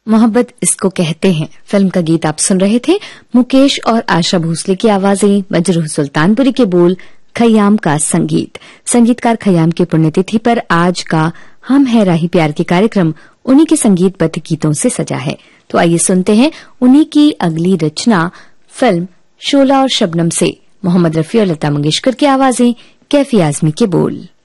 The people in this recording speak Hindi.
मोहब्बत इसको कहते हैं फिल्म का गीत आप सुन रहे थे। मुकेश और आशा भोसले की आवाजें, मजरूह सुल्तानपुरी के बोल, खयाम का संगीत। संगीतकार खयाम की पुण्यतिथि पर आज का हम है राही प्यार के कार्यक्रम उन्हीं के संगीतबद्ध गीतों से सजा है। तो आइए सुनते हैं उन्हीं की अगली रचना फिल्म शोला और शबनम से। मोहम्मद रफी और लता मंगेशकर की आवाजें, कैफी आजमी के बोल।